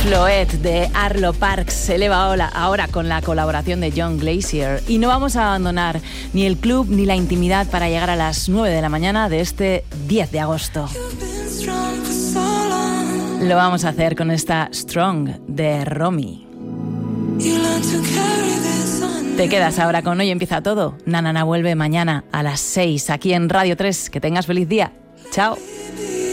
Floet de Arlo Parks se eleva ahora con la colaboración de John Glacier. Y no vamos a abandonar ni el club ni la intimidad para llegar a las 9 de la mañana de este 10 de agosto. Lo vamos a hacer con esta Strong de Romy. Te quedas ahora con Hoy Empieza Todo. Nanana vuelve mañana a las 6 aquí en Radio 3. Que tengas feliz día. Chao.